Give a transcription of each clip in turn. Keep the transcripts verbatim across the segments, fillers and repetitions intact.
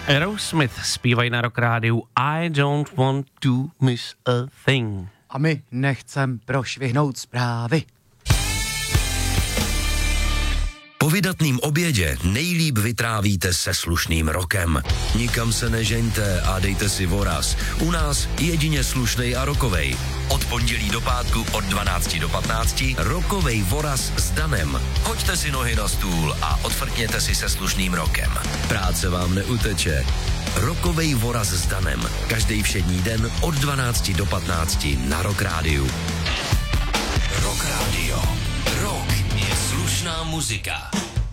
Aerosmith zpívají na Rock Rádiu I don't want to miss a thing. A my nechcem prošvihnout zprávy. Po vydatným obědě nejlíp vytrávíte se slušným rokem. Nikam se nežeňte a dejte si voraz. U nás jedině slušnej a rokovej. Od pondělí do pátku od dvanácti do patnácti rokovej voraz s Danem. Hoďte si nohy na stůl a odfrkněte si se slušným rokem. Práce vám neuteče. Rokovej voraz s Danem. Každý všední den od dvanácti do patnácti na Rock Rádiu. Rock Radio. Rock je slušná muzika.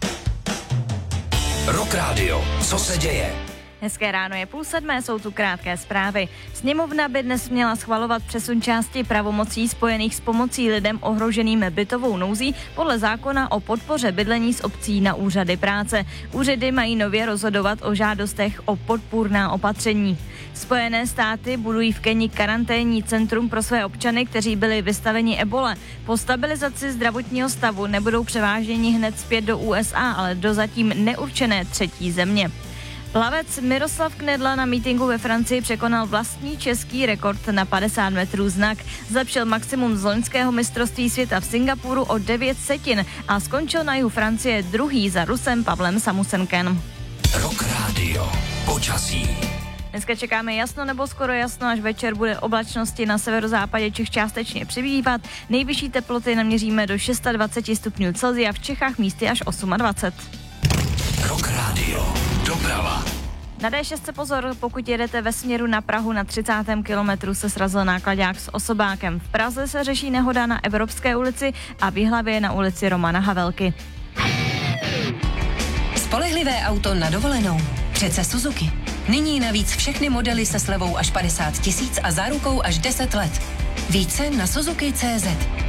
Rock Radio. Co se děje? Hezké ráno je půl sedmé, jsou tu krátké zprávy. Sněmovna by dnes měla schvalovat přesun části pravomocí spojených s pomocí lidem ohroženým bytovou nouzí podle zákona o podpoře bydlení z obcí na úřady práce. Úřady mají nově rozhodovat o žádostech o podpůrná opatření. Spojené státy budují v Keni karanténní centrum pro své občany, kteří byli vystaveni ebole. Po stabilizaci zdravotního stavu nebudou převáženi hned zpět do U S A, ale do zatím neurčené třetí země. Plavec Miroslav Knedla na mítinku ve Francii překonal vlastní český rekord na padesát metrů znak. Zlepšil maximum z loňského mistrovství světa v Singapuru o devět setin a skončil na jihu Francie druhý za Rusem Pavlem Samusenkem. Rock Radio. Počasí. Dneska čekáme jasno nebo skoro jasno, až večer bude oblačnosti na severozápadě Čech částečně přibývat. Nejvyšší teploty naměříme do dvacet šest stupňů Celsia, v Čechách místy až dvacet osm. Rock Radio. Doprava. Na D šest pozor, pokud jedete ve směru na Prahu, na třicátém kilometru se srazil náklaďák s osobákem. V Praze se řeší nehoda na Evropské ulici a v Jihlavě na ulici Romana Havelky. Spolehlivé auto na dovolenou. Přece Suzuki. Nyní navíc všechny modely se slevou až padesát tisíc a zárukou až deset let. Více na Suzuki tečka cé zet.